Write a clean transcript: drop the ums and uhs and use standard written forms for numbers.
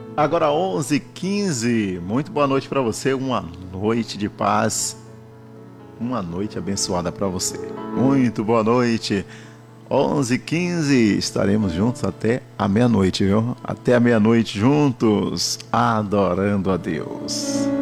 Agora 11h15. Muito boa noite para você, uma noite de paz, uma noite abençoada para você. Muito boa noite. 11h15. Estaremos juntos até a meia-noite, viu? Até a meia-noite juntos, adorando a Deus.